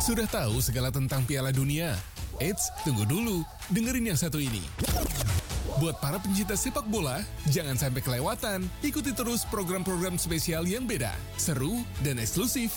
Sudah tahu segala tentang Piala Dunia? Eits, tunggu dulu. Dengerin yang satu ini. Buat para pencinta sepak bola, jangan sampai kelewatan. Ikuti terus program-program spesial yang beda, seru, dan eksklusif